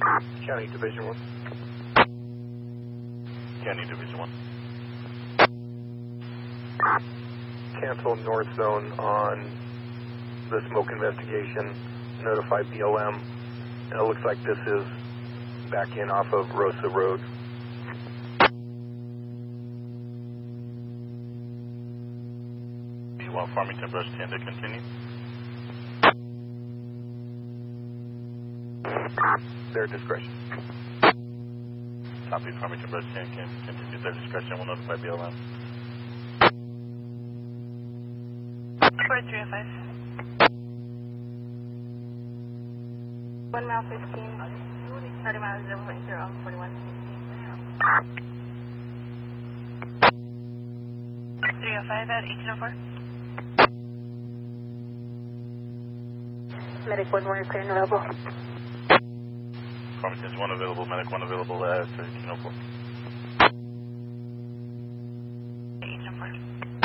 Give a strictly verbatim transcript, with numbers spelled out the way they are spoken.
County Division one. County Division one. Cancel north zone on the smoke investigation. Notify B L M. And it looks like this is back in off of Rosa Road. You want Farmington Brush ten to continue? Their discretion. Copy. Farmington Brush ten can continue their discretion. We'll notify B L M. four three oh five. one mile fifteen, thirty miles zero point zero, forty-one. three oh five at eighteen oh four. Medic one more clear and available. Farmington's one available. Medic one available at eighteen oh four. eighteen oh four.